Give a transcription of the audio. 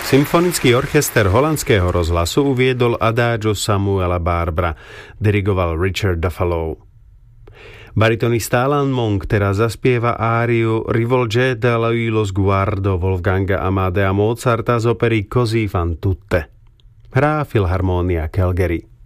Symfonický orchester holandského rozhlasu uviedol Adagio Samuela Barbara, dirigoval Richard Duffalo. Baritonista Alan Monk teraz zaspieva áriu Rivolgete a lo sguardo Wolfganga Amadea Mozarta z opery Così fan tutte. Hrá Filharmónia Calgary.